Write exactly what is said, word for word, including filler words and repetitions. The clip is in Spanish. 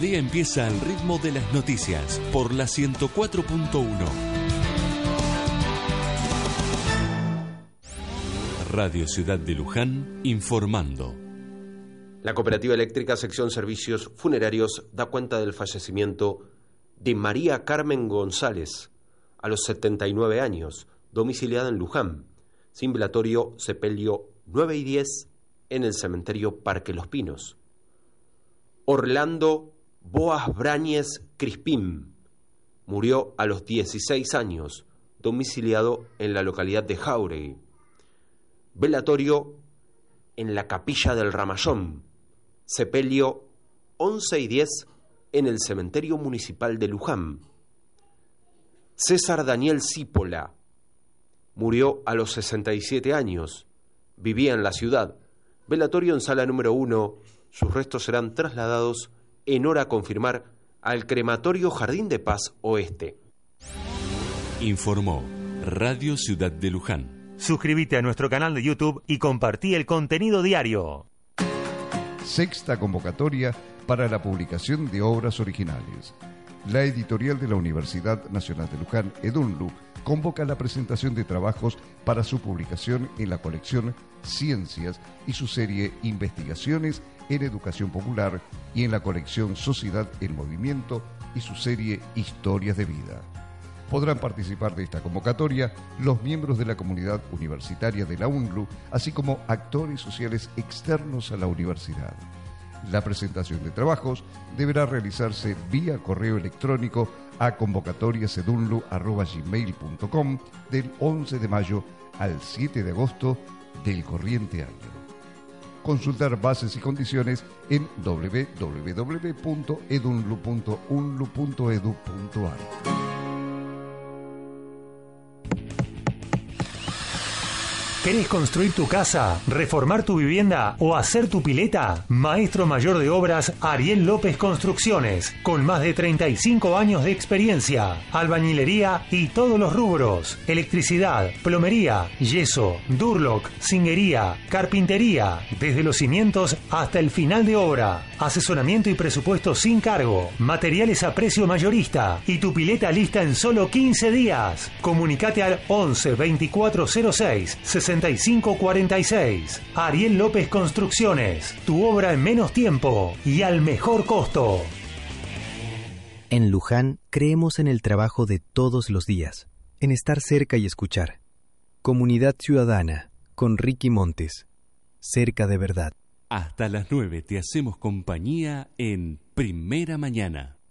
día empieza al ritmo de las noticias por la ciento cuatro punto uno. Radio Ciudad de Luján, informando. La Cooperativa Eléctrica Sección Servicios Funerarios da cuenta del fallecimiento de María Carmen González, a los setenta y nueve años, domiciliada en Luján, sin velatorio, sepelio nueve y diez en el cementerio Parque Los Pinos. Orlando Boas Brañez Crispín murió a los dieciséis años, domiciliado en la localidad de Jáuregui. Velatorio en la Capilla del Ramallón, sepelio once y diez en el cementerio municipal de Luján. César Daniel Cípola murió a los sesenta y siete años, vivía en la ciudad. Velatorio en sala número uno, sus restos serán trasladados en hora a confirmar al crematorio Jardín de Paz Oeste. Informó Radio Ciudad de Luján. Suscríbete a nuestro canal de YouTube y compartí el contenido diario. Sexta convocatoria para la publicación de obras originales. La editorial de la Universidad Nacional de Luján, EDUNLU, convoca la presentación de trabajos para su publicación en la colección Ciencias y su serie Investigaciones en Educación Popular y en la colección Sociedad en Movimiento y su serie Historias de Vida. Podrán participar de esta convocatoria los miembros de la comunidad universitaria de la UNLU, así como actores sociales externos a la universidad. La presentación de trabajos deberá realizarse vía correo electrónico a convocatoriasedunlu arroba gmail punto com del once de mayo al siete de agosto del corriente año. Consultar bases y condiciones en doble u doble u doble u punto edunlu punto unlu punto edu punto ar. ¿Querés construir tu casa, reformar tu vivienda o hacer tu pileta? Maestro Mayor de Obras Ariel López Construcciones, con más de treinta y cinco años de experiencia, albañilería y todos los rubros, electricidad, plomería, yeso, durlock, zinguería, carpintería, desde los cimientos hasta el final de obra, asesoramiento y presupuesto sin cargo, materiales a precio mayorista y tu pileta lista en solo quince días. Comunicate al once veinticuatro cero seis sesenta y cinco cuarenta y seis. Ariel López Construcciones, tu obra en menos tiempo y al mejor costo. En Luján creemos en el trabajo de todos los días, en estar cerca y escuchar. Comunidad Ciudadana, con Ricky Montes. Cerca de verdad. Hasta las nueve te hacemos compañía en Primera Mañana.